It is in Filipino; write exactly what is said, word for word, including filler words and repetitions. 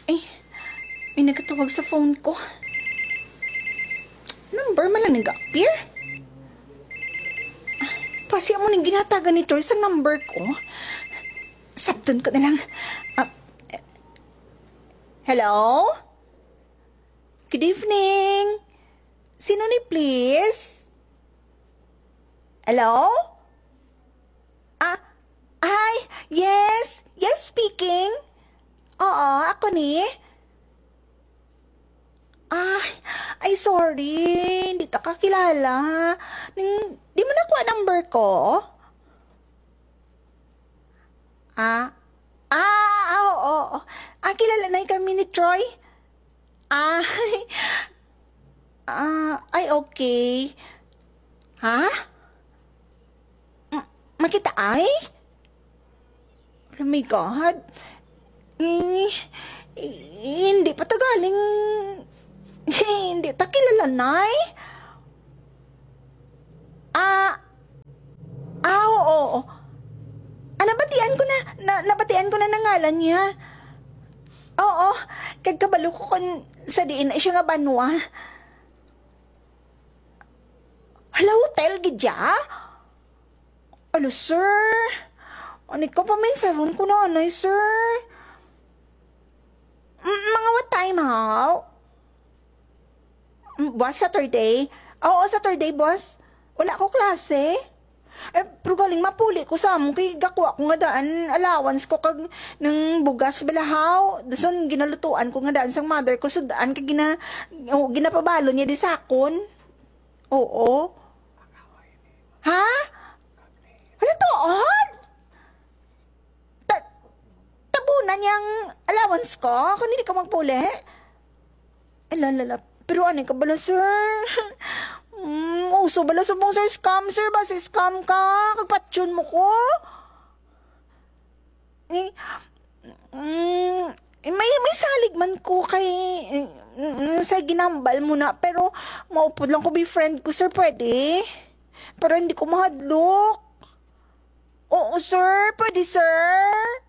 Ay, may nagkatawag sa phone ko. Number man lang nag-appear. Pasi mo nang ginatagan ni Troy sa number ko. Sabton ko na lang. Ah, eh, hello? Good evening. Sino ni please? Hello? Ah, hi. Yes. Yes, speaking. Oo, ako ni. Ay, ay sorry. Hindi ta kakilala. Ning, di mo nakuha number ko? Ah, ah, ah, oo, oo. Ah, kilala na kami ni Troy? Ah, ah, ay okay. Ha? M- makita ay? Oh my God. Eh, eh, hindi pa tagaling. Hindi ta kilala, Nay. Ah, ah, oo, oo. Ah, nabatian ko na, na, nabatian ko na nangalan niya. Oo, kagkabalo ko kon sa diin na siya nga banwa. Hala, hotel, gidya? Alo, sir. Anit ko pa may saron ko na, anay, sir. M- mga what time, how? Mm, boss, Saturday? Oo, Saturday, boss. Wala ko klase. Eh, pero galing mapuli ko sa amo kay gakuha ko nga daan allowance ko kag ng bugas balahaw. Dason ginalutuan ko nga daan sang mother ko so daan kay gina oh, ginapabalo niya di sakon. Oo. Ha? Wala to on? Ta tabunan niyang allowance ko kung hindi ka magpuli. Eh, lalala. Pero ano ka bala, sir? Mm, uso bala subong sir scam, sir. Basta scam ka. Kagpatsyon mo ko. Eh, mm, eh, may, may salig man ko kay mm, sa ginambal mo na. Pero maupod lang ko be friend ko, sir. Pwede? Pero hindi ko mahadlok. Oo, sir. Pwede, sir.